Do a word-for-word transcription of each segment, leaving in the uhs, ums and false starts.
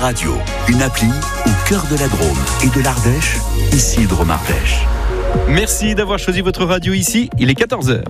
Radio, une appli au cœur de la Drôme et de l'Ardèche, ici Drôme Ardèche. Merci d'avoir choisi votre radio ici, il est quatorze heures.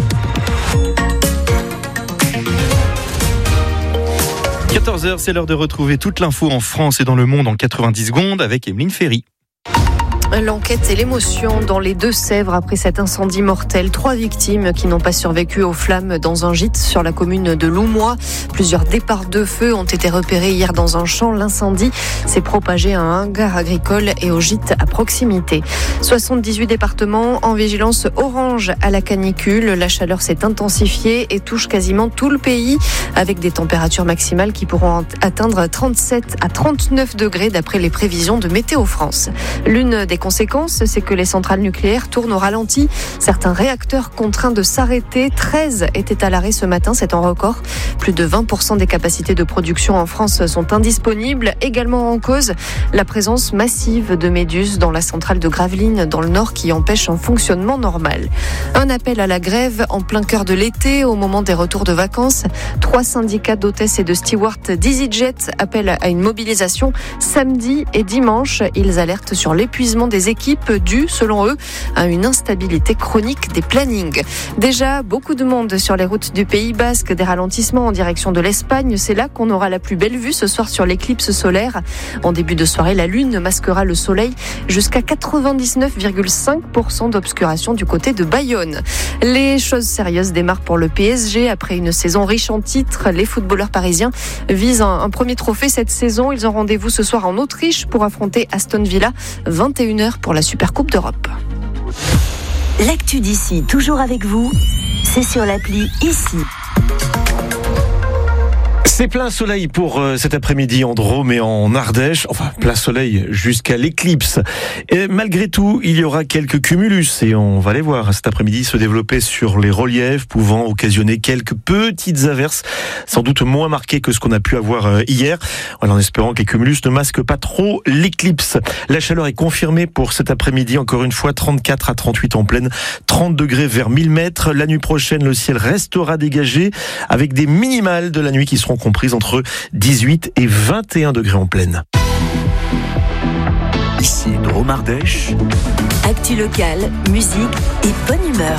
quatorze heures, c'est l'heure de retrouver toute l'info en France et dans le monde en quatre-vingt-dix secondes avec Emeline Ferry. L'enquête et l'émotion dans les Deux-Sèvres après cet incendie mortel. Trois victimes qui n'ont pas survécu aux flammes dans un gîte sur la commune de Loumois. Plusieurs départs de feu ont été repérés hier dans un champ. L'incendie s'est propagé à un hangar agricole et au gîte à proximité. soixante-dix-huit départements en vigilance orange à la canicule. La chaleur s'est intensifiée et touche quasiment tout le pays avec des températures maximales qui pourront atteindre trente-sept à trente-neuf degrés d'après les prévisions de Météo France. L'une des conséquences, c'est que les centrales nucléaires tournent au ralenti. Certains réacteurs contraints de s'arrêter. treize étaient à l'arrêt ce matin, c'est un record. Plus de vingt pour cent des capacités de production en France sont indisponibles. Également en cause, la présence massive de méduses dans la centrale de Gravelines, dans le Nord, qui empêche un fonctionnement normal. Un appel à la grève en plein cœur de l'été, au moment des retours de vacances. Trois syndicats d'hôtesses et de stewards d'EasyJet appellent à une mobilisation samedi et dimanche. Ils alertent sur l'épuisement des équipes dû, selon eux, à une instabilité chronique des plannings. Déjà, beaucoup de monde sur les routes du Pays Basque, des ralentissements en direction de l'Espagne. C'est là qu'on aura la plus belle vue ce soir sur l'éclipse solaire. En début de soirée, la lune masquera le soleil jusqu'à quatre-vingt-dix-neuf virgule cinq pour cent d'obscuration du côté de Bayonne. Les choses sérieuses démarrent pour le P S G. Après une saison riche en titres, les footballeurs parisiens visent un, un premier trophée cette saison. Ils ont rendez-vous ce soir en Autriche pour affronter Aston Villa, vingt et une heures pour la Supercoupe d'Europe. L'actu d'ici, toujours avec vous, c'est sur l'appli Ici. C'est plein soleil pour euh, cet après-midi en Drôme et en Ardèche. Enfin, plein soleil jusqu'à l'éclipse. Et malgré tout, il y aura quelques cumulus et on va les voir cet après-midi se développer sur les reliefs, pouvant occasionner quelques petites averses, sans doute moins marquées que ce qu'on a pu avoir euh, hier. Voilà, en espérant que les cumulus ne masquent pas trop l'éclipse. La chaleur est confirmée pour cet après-midi. Encore une fois, trente-quatre à trente-huit en pleine, trente degrés vers mille mètres. La nuit prochaine, le ciel restera dégagé avec des minimales de la nuit qui seront comprise entre dix-huit et vingt et un degrés en pleine. Ici Drôme Ardèche. Actu locale, musique et bonne humeur.